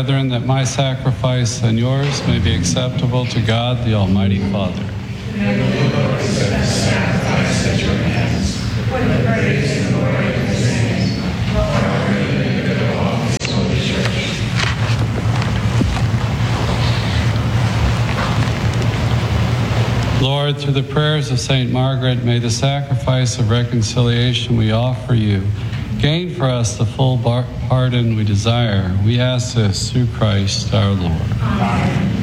brethren, that my sacrifice and yours may be acceptable to God, the Almighty Father. Lord, through the prayers of St. Margaret, may the sacrifice of reconciliation we offer you gain for us the full pardon we desire. We ask this through Christ our Lord. Amen.